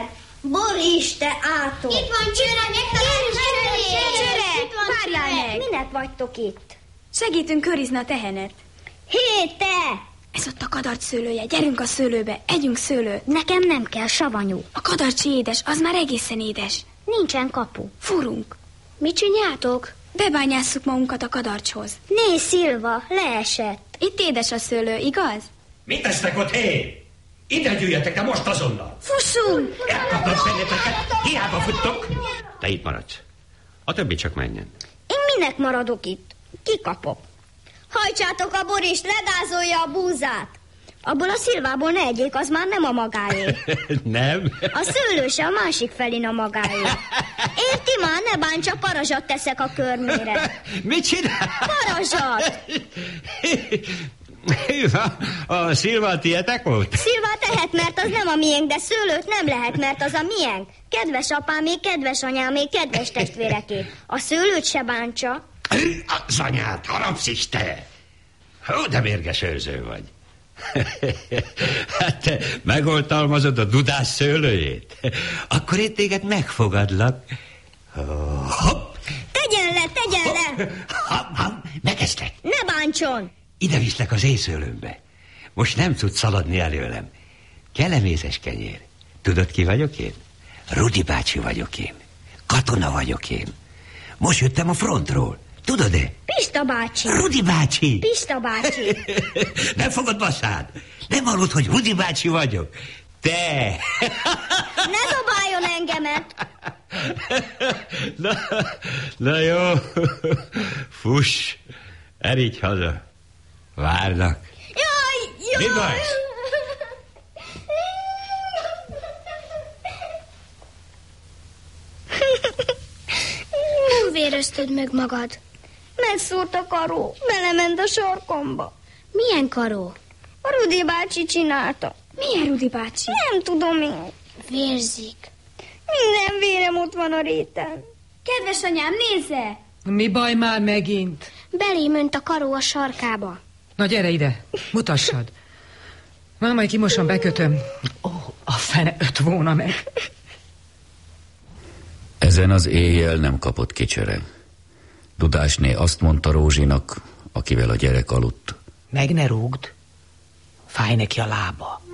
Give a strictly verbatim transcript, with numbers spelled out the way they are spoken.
meg! Boris, te átok! Itt van Csöreg! Csöreg! Várjál meg! Minek vagytok itt? Segítünk körizni a tehenet. Hé, te! Ez ott a kadarcs szőlője, gyerünk a szőlőbe, együnk szőlőt. Nekem nem kell savanyú. A kadarcsi édes, az már egészen édes. Nincsen kapu. Furunk. Mit csináltok? Bebányásszuk magunkat a kadarcshoz. Nézd, Szilva, leesett. Itt édes a szőlő, igaz? Mit tesztek ott, hé? Ide gyűjjetek, de most azonnal. Fussunk! Elkaptam fenneteket, hiába futtok. Te itt maradsz. A többi csak menjen. Én minek maradok itt? Kikapok. Hajtsátok a Borist, legázolja a búzát. Abból a Szilvából ne egyék, az már nem a magáé. Nem? A szőlő se a másik felén a magáé. Érti már, ne bántsa, parazsat teszek a körmére. Mit csinál? Parazsat! A Szilva tietek volt? Szilva tehet, mert az nem a miénk, de szőlőt nem lehet, mert az a miénk. Kedves apámé, kedves anyámé, kedves testvéreké. A szőlőt se bántsa. Az anyát, harapsz is te! Ó, de mérges őrző vagy. Hát te megoltalmazod a dudás szőlőjét. Akkor én téged megfogadlak. Hopp! Tegyen le, tegyen le! Hopp, hopp, megkezdtek. Ne bántson! Ide viszlek az éjszőlőmbe. Most nem tudsz szaladni előlem. Kelemészes kenyér. Tudod, ki vagyok én? Rudi bácsi vagyok én. Katona vagyok én. Most jöttem a frontról. Tudod-e? Pista bácsi. Rudi bácsi. Pista bácsi. Nem fogod baszád? Nem hallod, hogy Rudi bácsi vagyok? Te! Ne dobáljon engemet! Na, na jó. Fuss. Erígy haza. Várnak. Jaj, jaj! Mi baj? Nem vérezted meg magad. Megszúrt a karó, belement a sarkomba. Milyen karó? A Rudi bácsi csinálta. Milyen Rudi bácsi? Nem tudom én. Vérzik. Minden vérem ott van a réten. Kedves anyám, nézze! Mi baj már megint? Belém önt a karó a sarkába. Na gyere ide, mutassad. Már majd kimosan bekötöm. Ó, a fene öt volna meg. Ezen az éjjel nem kapott ki Csöreg. Dudásné azt mondta Rózsinak, akivel a gyerek aludt. Meg ne rúgd. Fáj neki a lába.